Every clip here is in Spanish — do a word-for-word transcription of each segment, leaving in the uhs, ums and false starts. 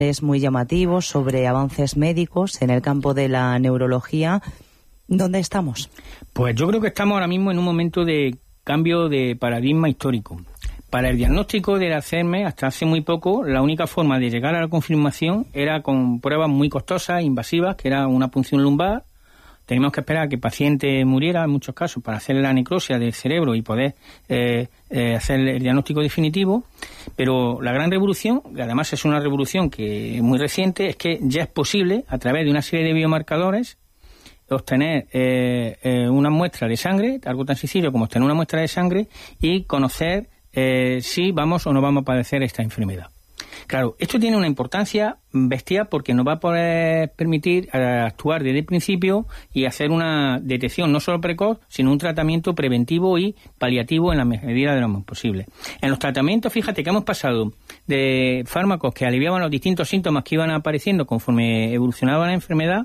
Es muy llamativo sobre avances médicos en el campo de la neurología. ¿Dónde estamos? Pues yo creo que estamos ahora mismo en un momento de cambio de paradigma histórico. Para el diagnóstico del Alzheimer, hasta hace muy poco, la única forma de llegar a la confirmación era con pruebas muy costosas, invasivas, que era una punción lumbar. Teníamos que esperar a que el paciente muriera, en muchos casos, para hacer la necropsia del cerebro y poder eh, eh, hacer el diagnóstico definitivo. Pero la gran revolución, y además es una revolución que es muy reciente, es que ya es posible, a través de una serie de biomarcadores, obtener eh, eh, una muestra de sangre, algo tan sencillo como obtener una muestra de sangre y conocer eh, si vamos o no vamos a padecer esta enfermedad. Claro, esto tiene una importancia bestial porque nos va a poder permitir actuar desde el principio y hacer una detección no solo precoz, sino un tratamiento preventivo y paliativo en la medida de lo posible. En los tratamientos, fíjate que hemos pasado de fármacos que aliviaban los distintos síntomas que iban apareciendo conforme evolucionaba la enfermedad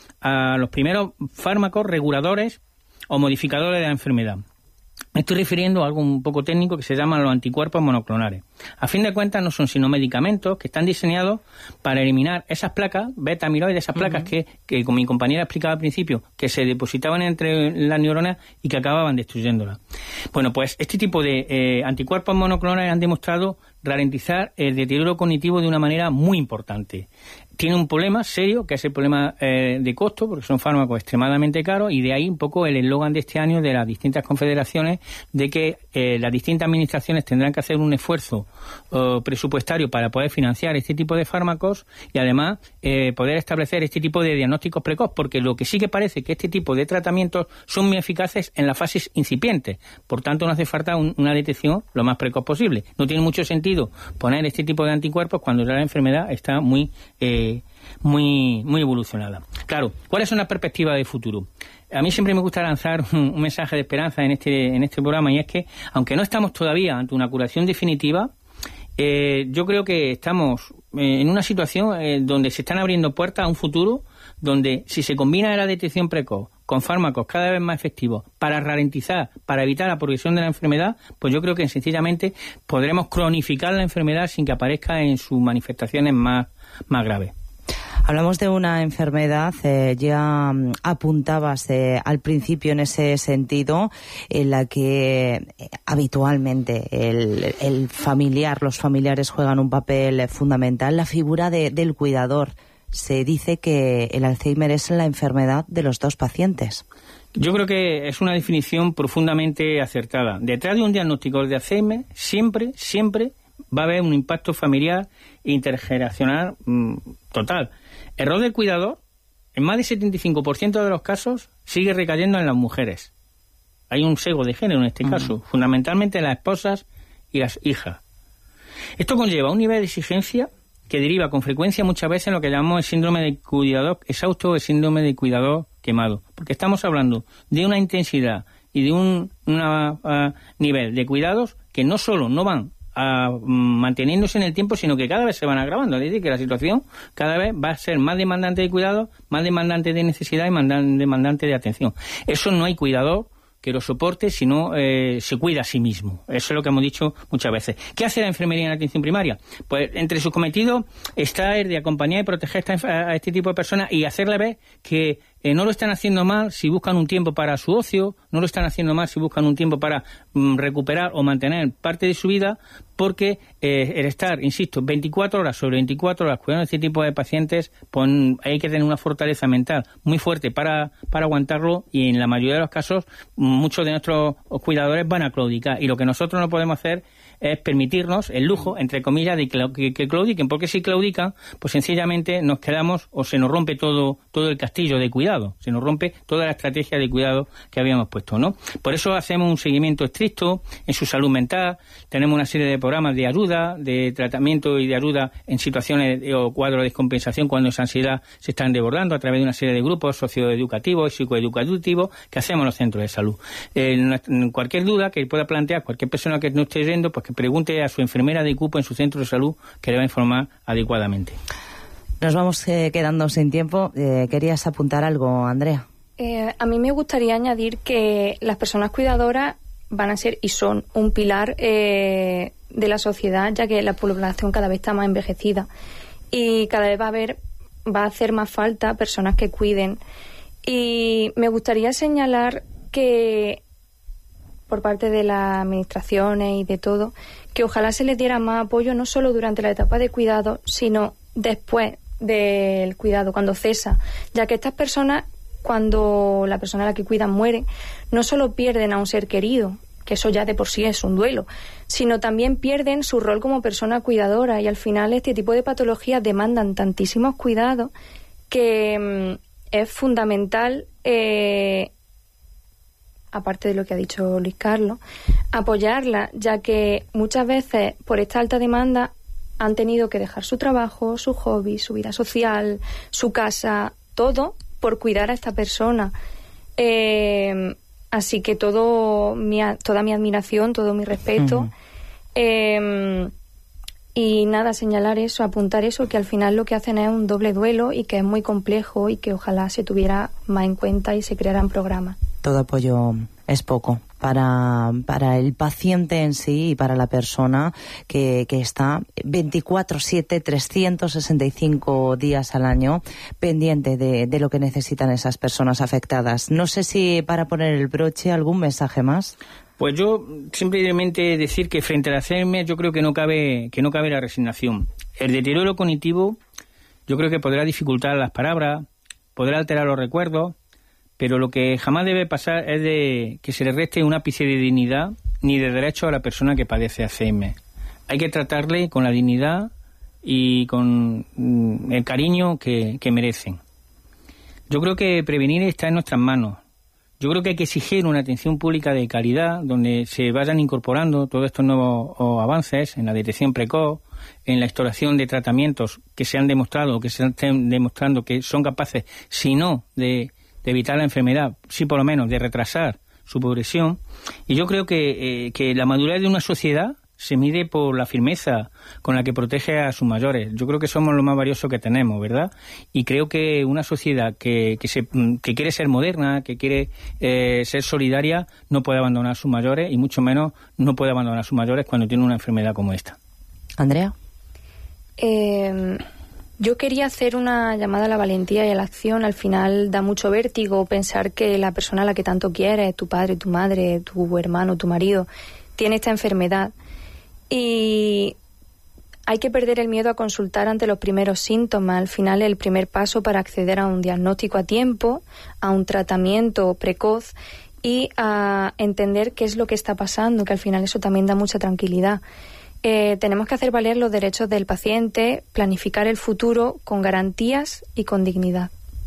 a los primeros fármacos reguladores o modificadores de la enfermedad. Me estoy refiriendo a algo un poco técnico que se llaman los anticuerpos monoclonales. A fin de cuentas no son sino medicamentos que están diseñados para eliminar esas placas, beta amiloides, esas placas uh-huh. que, que, como mi compañera explicaba al principio, que se depositaban entre las neuronas y que acababan destruyéndolas. Bueno, pues este tipo de eh, anticuerpos monoclonales han demostrado ralentizar el deterioro cognitivo de una manera muy importante. Tiene un problema serio, que es el problema eh, de costo, porque son fármacos extremadamente caros, y de ahí un poco el eslogan de este año de las distintas confederaciones de que eh, las distintas administraciones tendrán que hacer un esfuerzo eh, presupuestario para poder financiar este tipo de fármacos y además eh, poder establecer este tipo de diagnósticos precoz, porque lo que sí que parece que este tipo de tratamientos son muy eficaces en las fases incipientes. Por tanto, no hace falta un, una detección lo más precoz posible. No tiene mucho sentido poner este tipo de anticuerpos cuando ya la enfermedad está muy eh, muy muy evolucionada. Claro, ¿cuáles son las perspectivas de futuro? A mí siempre me gusta lanzar un, un mensaje de esperanza en este en este programa, y es que, aunque no estamos todavía ante una curación definitiva, eh, yo creo que estamos eh, en una situación eh, donde se están abriendo puertas a un futuro donde, si se combina la detección precoz con fármacos cada vez más efectivos para ralentizar, para evitar la progresión de la enfermedad, pues yo creo que sencillamente podremos cronificar la enfermedad sin que aparezca en sus manifestaciones más, más graves. Hablamos de una enfermedad, eh, ya apuntabas eh, al principio en ese sentido, en la que eh, habitualmente el, el familiar, los familiares juegan un papel fundamental, la figura de, del cuidador. Se dice que el Alzheimer es la enfermedad de los dos pacientes. Yo creo que es una definición profundamente acertada. Detrás de un diagnóstico de Alzheimer siempre, siempre va a haber un impacto familiar intergeneracional mmm, total. El rol del cuidador, en más del setenta y cinco por ciento de los casos, sigue recayendo en las mujeres. Hay un sesgo de género en este uh-huh. caso, fundamentalmente las esposas y las hijas. Esto conlleva un nivel de exigencia que deriva con frecuencia muchas veces en lo que llamamos el síndrome de cuidador exhausto o el síndrome de cuidador quemado. Porque estamos hablando de una intensidad y de un una, uh, nivel de cuidados que no solo no van a, um, manteniéndose en el tiempo, sino que cada vez se van agravando. Es decir, que la situación cada vez va a ser más demandante de cuidado, más demandante de necesidad y más demandante de atención. Eso no hay cuidador que lo soporte, si no eh, se cuida a sí mismo. Eso es lo que hemos dicho muchas veces. ¿Qué hace la enfermería en la atención primaria? Pues entre sus cometidos está el de acompañar y proteger a este tipo de personas y hacerle ver que eh, no lo están haciendo mal si buscan un tiempo para su ocio, no lo están haciendo mal si buscan un tiempo para mm, recuperar o mantener parte de su vida, porque eh, el estar, insisto, veinticuatro horas sobre veinticuatro horas cuidando a este tipo de pacientes, pues hay que tener una fortaleza mental muy fuerte para, para aguantarlo, y en la mayoría de los casos muchos de nuestros cuidadores van a claudicar, y lo que nosotros no podemos hacer es permitirnos el lujo, entre comillas, de que, que, que claudiquen, porque si claudican, pues sencillamente nos quedamos o se nos rompe todo, todo el castillo de cuidado, se nos rompe toda la estrategia de cuidado que habíamos puesto, ¿no? Por eso hacemos un seguimiento estricto en su salud mental, tenemos una serie de programas de ayuda, de tratamiento y de ayuda en situaciones de, o cuadros de descompensación cuando esa ansiedad se están desbordando, a través de una serie de grupos socioeducativos y psicoeducativos que hacemos en los centros de salud. Eh, en cualquier duda que pueda plantear cualquier persona que no esté yendo, pues que pregunte a su enfermera de cupo en su centro de salud, que le va a informar adecuadamente. Nos vamos eh, quedando sin tiempo. Eh, ¿Querías apuntar algo, Andrea? Eh, a mí me gustaría añadir que las personas cuidadoras van a ser y son un pilar eh, de la sociedad, ya que la población cada vez está más envejecida. y cada vez va a haber, va a hacer más falta personas que cuiden. Y me gustaría señalar que por parte de las administraciones y de todo, que ojalá se les diera más apoyo no solo durante la etapa de cuidado, sino después del cuidado, cuando cesa, ya que estas personas, cuando la persona a la que cuidan muere, no solo pierden a un ser querido, que eso ya de por sí es un duelo, sino también pierden su rol como persona cuidadora, y al final este tipo de patologías demandan tantísimos cuidados que mmm, es fundamental, eh, aparte de lo que ha dicho Luis Carlos, apoyarla, ya que muchas veces por esta alta demanda han tenido que dejar su trabajo, su hobby, su vida social, su casa, todo por cuidar a esta persona. Eh, así que todo mi, toda mi admiración, todo mi respeto. Uh-huh. Eh, y nada, señalar eso, apuntar eso, que al final lo que hacen es un doble duelo y que es muy complejo y que ojalá se tuviera más en cuenta y se crearan programas. Todo apoyo es poco para, para el paciente en sí y para la persona que, que está veinticuatro siete, trescientos sesenta y cinco días al año pendiente de, de lo que necesitan esas personas afectadas. No sé si para poner el broche, algún mensaje más. Pues yo simplemente decir que frente al Alzheimer yo creo que no cabe que no cabe la resignación. El deterioro cognitivo yo creo que podrá dificultar las palabras, podrá alterar los recuerdos, pero lo que jamás debe pasar es de que se le reste un ápice de dignidad ni de derecho a la persona que padece Alzheimer. Hay que tratarle con la dignidad y con el cariño que, que merecen. Yo creo que prevenir está en nuestras manos. Yo creo que hay que exigir una atención pública de calidad donde se vayan incorporando todos estos nuevos avances en la detección precoz, en la instauración de tratamientos que se han demostrado, que se estén demostrando que son capaces, si no de, de evitar la enfermedad, sí por lo menos de retrasar su progresión. Y yo creo que, eh, que la madurez de una sociedad se mide por la firmeza con la que protege a sus mayores. Yo creo que somos lo más valioso que tenemos, ¿verdad? Y creo que una sociedad que, que, se, que quiere ser moderna, que quiere eh, ser solidaria, no puede abandonar a sus mayores y mucho menos no puede abandonar a sus mayores cuando tiene una enfermedad como esta. Andrea. Eh, yo quería hacer una llamada a la valentía y a la acción. Al final da mucho vértigo pensar que la persona a la que tanto quieres, tu padre, tu madre, tu hermano, tu marido, tiene esta enfermedad. Y hay que perder el miedo a consultar ante los primeros síntomas. Al final, el primer paso para acceder a un diagnóstico a tiempo, a un tratamiento precoz y a entender qué es lo que está pasando, que al final eso también da mucha tranquilidad. Eh, tenemos que hacer valer los derechos del paciente, planificar el futuro con garantías y con dignidad.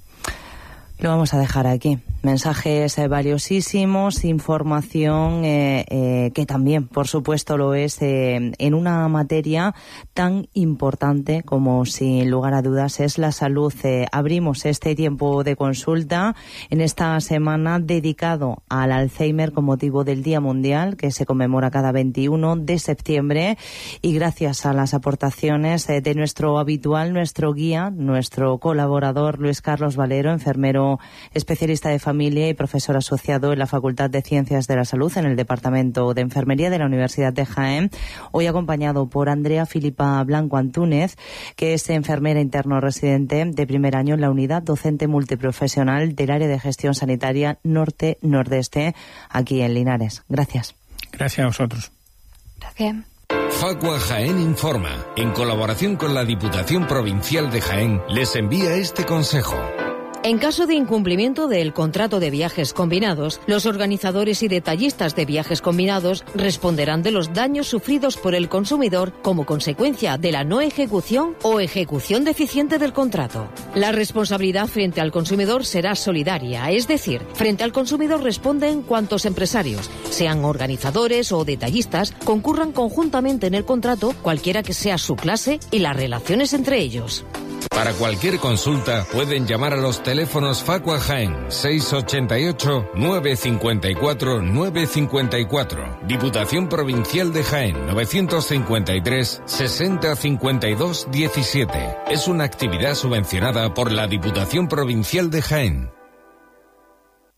Lo vamos a dejar aquí. Mensajes eh, valiosísimos, información eh, eh, que también, por supuesto, lo es eh, en una materia tan importante como, sin lugar a dudas, es la salud. Eh, abrimos este tiempo de consulta en esta semana dedicado al Alzheimer con motivo del Día Mundial que se conmemora cada veintiuno de septiembre, y gracias a las aportaciones eh, de nuestro habitual, nuestro guía, nuestro colaborador Luis Carlos Valero, enfermero especialista de familia y profesor asociado en la Facultad de Ciencias de la Salud en el Departamento de Enfermería de la Universidad de Jaén, hoy acompañado por Andrea Filipa Blanco Antúnez, que es enfermera interno residente de primer año en la unidad docente multiprofesional del área de gestión sanitaria norte-nordeste aquí en Linares. Gracias. Gracias a vosotros. Gracias. Facua Jaén Informa, en colaboración con la Diputación Provincial de Jaén, les envía este consejo. En caso de incumplimiento del contrato de viajes combinados, los organizadores y detallistas de viajes combinados responderán de los daños sufridos por el consumidor como consecuencia de la no ejecución o ejecución deficiente del contrato. La responsabilidad frente al consumidor será solidaria, es decir, frente al consumidor responden cuantos empresarios, sean organizadores o detallistas, concurran conjuntamente en el contrato, cualquiera que sea su clase y las relaciones entre ellos. Para cualquier consulta pueden llamar a los teléfonos Facua Jaén seis ochenta y ocho, nueve cincuenta y cuatro, nueve cincuenta y cuatro, Diputación Provincial de Jaén novecientos cincuenta y tres, sesenta cincuenta y dos diecisiete. Es una actividad subvencionada por la Diputación Provincial de Jaén.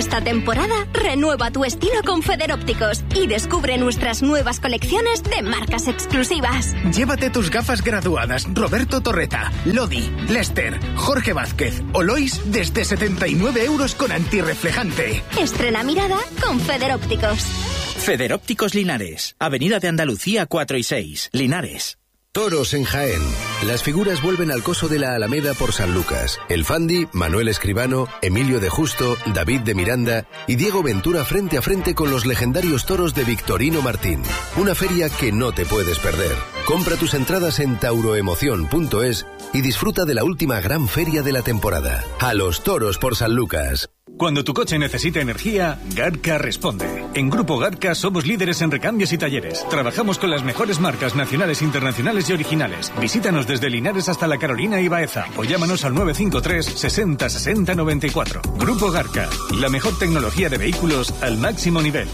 Esta temporada renueva tu estilo con Federópticos y descubre nuestras nuevas colecciones de marcas exclusivas. Llévate tus gafas graduadas Roberto Torreta, Lodi, Lester, Jorge Vázquez o Lois desde setenta y nueve euros con antirreflejante. Estrena mirada con Federópticos. Federópticos Linares, Avenida de Andalucía cuatro y seis, Linares. Toros en Jaén. Las figuras vuelven al coso de la Alameda por San Lucas. El Fandi, Manuel Escribano, Emilio de Justo, David de Miranda y Diego Ventura frente a frente con los legendarios toros de Victorino Martín. Una feria que no te puedes perder. Compra tus entradas en tauroemoción punto es y disfruta de la última gran feria de la temporada. A los toros por San Lucas. Cuando tu coche necesita energía, Garca responde. En Grupo Garca somos líderes en recambios y talleres. Trabajamos con las mejores marcas nacionales, internacionales y originales. Visítanos desde Linares hasta La Carolina y Baeza o llámanos al nueve cinco tres sesenta sesenta noventa y cuatro. Grupo Garca, la mejor tecnología de vehículos al máximo nivel.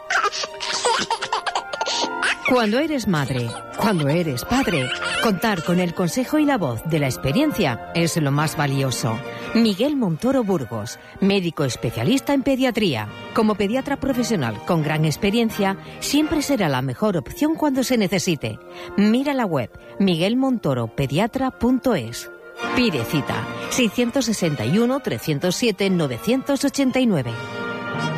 Cuando eres madre, cuando eres padre, contar con el consejo y la voz de la experiencia es lo más valioso. Miguel Montoro Burgos, médico especialista en pediatría. Como pediatra profesional con gran experiencia, siempre será la mejor opción cuando se necesite. Mira la web miguel montoro pediatra punto es. Pide cita seiscientos sesenta y uno, trescientos siete, novecientos ochenta y nueve.